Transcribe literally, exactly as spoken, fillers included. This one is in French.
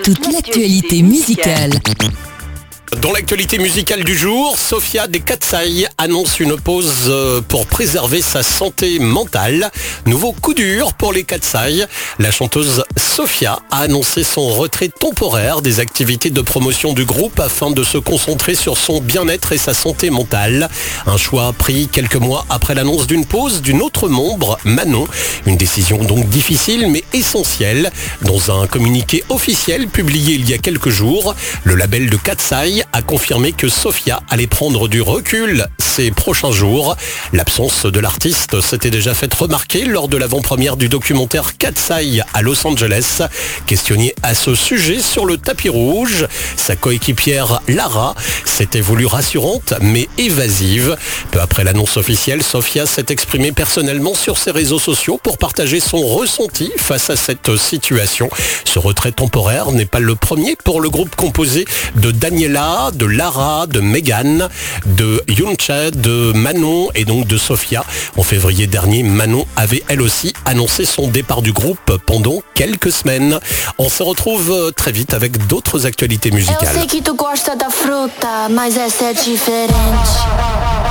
Toute l'actualité musicale. Dans l'actualité musicale du jour, Sofia des Katsai annonce une pause pour préserver sa santé mentale. Nouveau coup dur pour les Katsai. La chanteuse Sofia a annoncé son retrait temporaire des activités de promotion du groupe afin de se concentrer sur son bien-être et sa santé mentale. Un choix pris quelques mois après l'annonce d'une pause d'une autre membre, Manon. Une décision donc difficile mais essentielle. Dans un communiqué officiel publié il y a quelques jours, le label de Katsai a confirmé que Sofia allait prendre du recul ces prochains jours. L'absence de l'artiste s'était déjà faite remarquer lors de l'avant-première du documentaire Katsai à Los Angeles. Questionnée à ce sujet sur le tapis rouge, sa coéquipière Lara s'était voulue rassurante mais évasive. Peu après l'annonce officielle, Sofia s'est exprimée personnellement sur ses réseaux sociaux pour partager son ressenti face à cette situation. Ce retrait temporaire n'est pas le premier pour le groupe composé de Daniela, de Lara, de Megan, de Yuncha, de Manon et donc de Sofia. En février dernier, Manon avait elle aussi annoncé son départ du groupe pendant quelques semaines. On se retrouve très vite avec d'autres actualités musicales. Eu sei que tu gosta da fruta, mas essa é diferente.